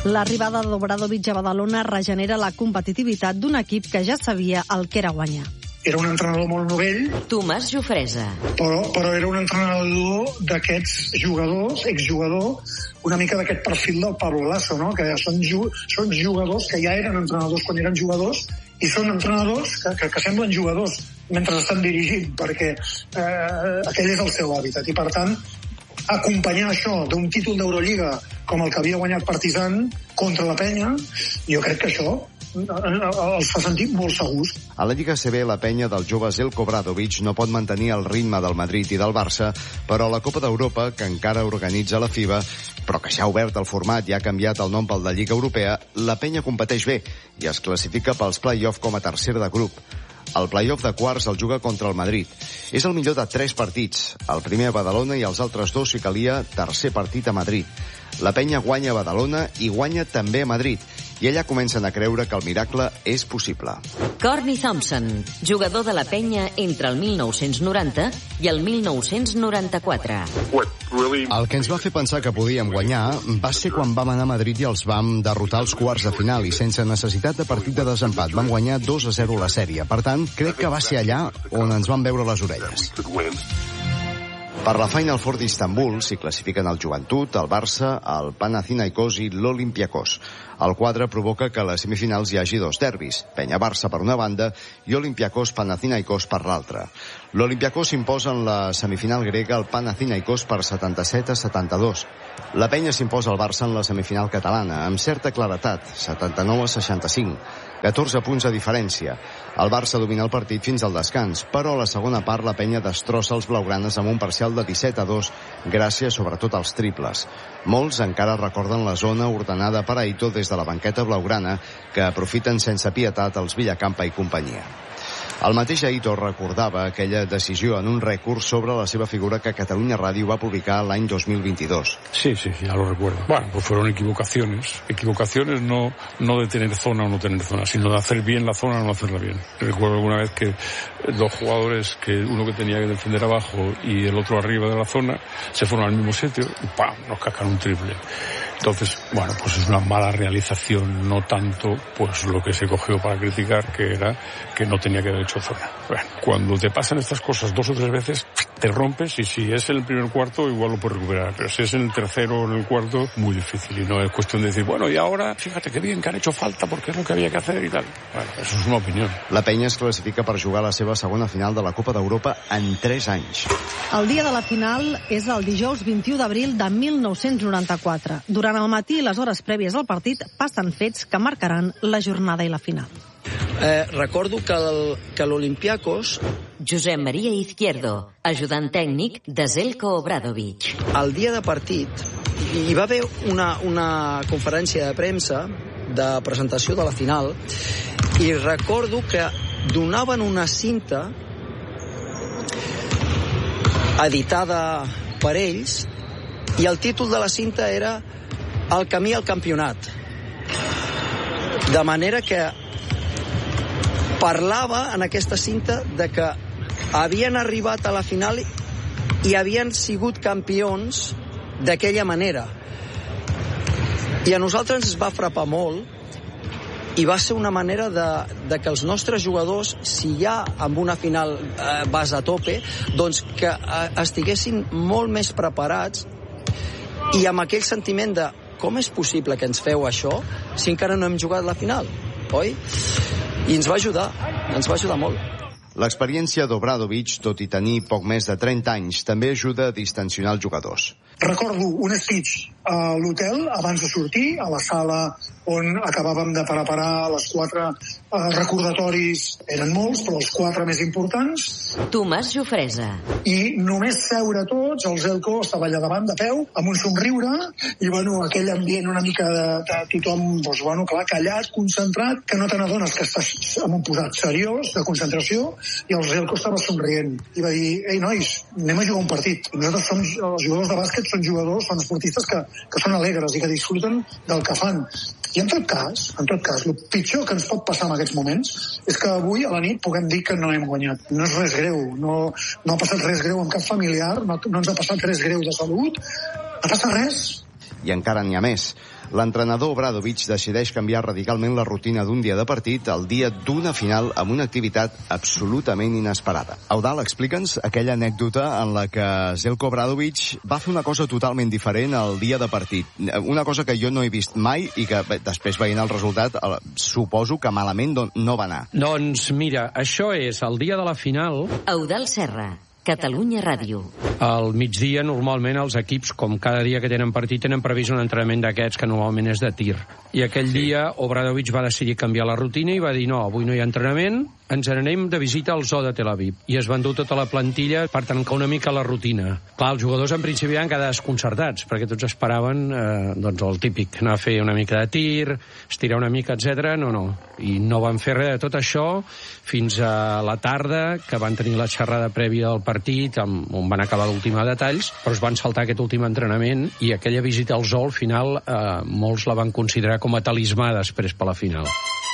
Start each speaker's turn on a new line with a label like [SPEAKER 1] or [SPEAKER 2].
[SPEAKER 1] L'arribada d'Obradovic a Badalona regenera la competitivitat d'un equip que ja sabia el que era guanyar.
[SPEAKER 2] Era un entrenador molt novell.
[SPEAKER 3] Tomàs Jofresa.
[SPEAKER 2] Però era un entrenador d'aquests jugadors, exjugadors, una mica d'aquest perfil del Pablo Lasso, no? Que són jugadors que ja eren entrenadors quan eren jugadors i són entrenadors que semblen jugadors mentre estan dirigint, perquè aquell és el seu hàbitat. I, per tant, acompanyar això d'un títol d'Eurolliga com el que havia guanyat Partizan contra la Penya, jo crec que això els fa sentir molt segurs.
[SPEAKER 4] A la Lliga CB, la penya del jove Željko Obradovic no pot mantenir el ritme del Madrid i del Barça, però la Copa d'Europa, que encara organitza la FIBA, però que ja ha obert el format i ha canviat el nom pel de Lliga Europea, la penya competeix bé i es classifica pels play-off com a tercer de grup. El play-off de quarts el juga contra el Madrid. És el millor de 3 partits, el primer a Badalona i els altres 2 si calia tercer partit a Madrid. La penya guanya a Badalona i guanya també a Madrid, i allà comencen a creure que el miracle és possible.
[SPEAKER 3] Courtney Thompson, jugador de la penya entre el 1990 i el 1994.
[SPEAKER 5] El que ens va fer pensar que podíem guanyar va ser quan vam anar a Madrid i els vam derrotar als quarts de final i sense necessitat de partit de desempat. Vam guanyar 2-0 la sèrie. Per tant, crec que va ser allà on ens van veure les orelles.
[SPEAKER 4] Per la Final Four d'Istanbul s'hi classifiquen el Joventut, el Barça, el Panathinaikos i l'Olympiakos. El quadre provoca que a les semifinals hi hagi 2 derbis, Penya-Barça per una banda i Olympiakos-Panathinaikos per l'altra. L'Olympiakos s'imposa en la semifinal grega al Panathinaikos per 77-72. La Penya s'imposa al Barça en la semifinal catalana, amb certa claretat, 79-65. 14 punts de diferència. El Barça domina el partit fins al descans, però a la segona part la Penya destrossa els blaugranes amb un parcial de 17-2, gràcies sobretot als triples. Molts encara recorden la zona ordenada per Aito des de la banqueta blaugrana, que aprofiten sense pietat els Villacampa i companyia. El mateix Aito recordava aquella decisió en un recurs sobre la seva figura que Catalunya Ràdio va publicar l'any 2022.
[SPEAKER 6] Sí, ya lo recuerdo. Bueno, pues fueron equivocaciones. Equivocaciones no de tener zona o no tener zona, sino de hacer bien la zona o no hacerla bien. Recuerdo alguna vez que 2 jugadores, que uno que tenía que defender abajo y el otro arriba de la zona, se fueron al mismo sitio y ¡pam!, nos cascaron un triple. Entonces, bueno, pues es una mala realización, no tanto pues lo que se cogió para criticar, que era que no tenía que haber hecho zona. Bueno, cuando te pasan estas cosas 2 o 3 veces, te rompes, y si es en el primer cuarto igual lo puedes recuperar, pero si es en el tercero o en el cuarto, muy difícil, y no es cuestión de decir, bueno, y ahora fíjate qué bien que han hecho falta porque es lo que había que hacer y tal. Bueno, eso es una opinión.
[SPEAKER 4] La Penya es classifica per jugar la seva segona final de la Copa d'Europa en 3 anys.
[SPEAKER 1] El dia de la final és el dijous 21 d'abril de 1994. Durant el matí i les hores prèvies al partit passen fets que marcaran la jornada i la final.
[SPEAKER 7] Recordo que l'Olympiakos...
[SPEAKER 3] Josep Maria Izquierdo, ajudant tècnic de Željko Obradovic.
[SPEAKER 7] El dia de partit hi va haver una conferència de premsa de presentació de la final, i recordo que donaven una cinta editada per ells i el títol de la cinta era El camí al campionat. De manera que parlava en aquesta cinta de que havien arribat a la final i havien sigut campions d'aquella manera. I a nosaltres ens va frapar molt, i va ser una manera de que els nostres jugadors, si ja amb una final vas a tope, doncs que estiguessin molt més preparats i amb aquell sentiment de com és possible que ens feu això si encara no hem jugat la final, oi? I ens va ajudar molt.
[SPEAKER 4] L'experiència d'Obradovic, tot i tenir poc més de 30 anys, també ajuda a distensionar els jugadors.
[SPEAKER 2] Recordo un speech a l'hotel abans de sortir, a la sala on acabàvem de preparar les 4 recordatoris. Eren molts, però els 4 més importants.
[SPEAKER 3] Tomàs Jofresa.
[SPEAKER 2] I només seure tots, el Željko estava allà davant de peu, amb un somriure, i aquell ambient una mica de tothom, clar, callat, concentrat, que no te n'adones que estàs en un posat seriós, de concentració, i el Željko estava somrient. I va dir, ei, nois, anem a jugar un partit. Nosaltres els jugadors de bàsquet són esportistes que són alegres i que disfruten del que fan. I en tot cas, el pitjor que ens pot passar en aquests moments és que avui a la nit puguem dir que no hem guanyat. No és res greu, no ha passat res greu amb cap familiar, no ens ha passat res greu de salut, no passa res,
[SPEAKER 4] I encara n'hi ha més. L'entrenador Obradovic decideix canviar radicalment la rutina d'un dia de partit al dia d'una final amb una activitat absolutament inesperada. Eudald, explica'ns aquella anècdota en la que Željko Obradovic va fer una cosa totalment diferent el dia de partit. Una cosa que jo no he vist mai i que després veient el resultat suposo que malament no va anar.
[SPEAKER 8] Doncs mira, això és el dia de la final.
[SPEAKER 3] Eudald Serra, Catalunya Ràdio.
[SPEAKER 8] Al migdia, normalment, els equips, com cada dia que tenen partit, tenen previst un entrenament d'aquests que normalment és de tir. I aquell dia Obradovic va decidir canviar la rutina i va dir no, avui no hi ha entrenament, ens anem de visita al zoo de Tel Aviv. I es va endur tota la plantilla per tancar una mica la rutina. Clar, els jugadors en principi van quedar desconcertats, perquè tots esperaven doncs el típic, anar a fer una mica de tir, estirar una mica, etc. No. I no van fer res de tot això fins a la tarda, que van tenir la xerrada prèvia del partit, on van acabar l'últim a detalls, però es van saltar aquest últim entrenament i aquella visita al zoo, al final, molts la van considerar com a talismà després per la final.